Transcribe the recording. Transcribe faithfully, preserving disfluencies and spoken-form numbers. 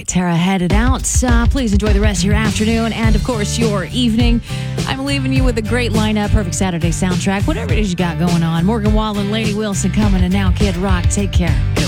Tara headed out. Uh, please enjoy the rest of your afternoon and, of course, your evening. I'm leaving you with a great lineup, perfect Saturday soundtrack, whatever it is you got going on. Morgan Wallen, Lady Wilson coming, and now Kid Rock. Take care.